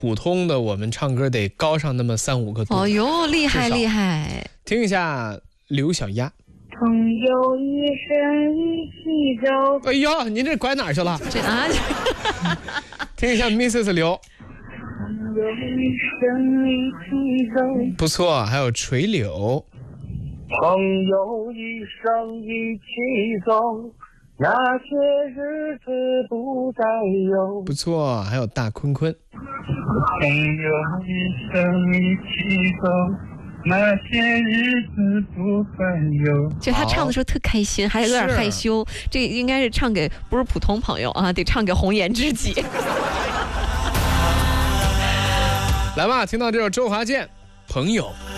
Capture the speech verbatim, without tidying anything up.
普通的我们唱歌得高上那么三五个度。 哦哟，厉害厉害！ 听一下刘小丫。 朋友一生一起走。 哎呀，您这拐哪儿去了？ 这啊， 听一下 missus 刘。 朋友一生一起走。 不错，还有垂柳。 朋友一生一起走，那些日子不再有。 不错，还有大坤坤。 朋友一生一起走，那些日子不再有。 就他唱的时候特开心，还有点害羞，这应该是唱给不是普通朋友啊，得唱给红颜知己。 来吧，听到这首周华健《朋友》。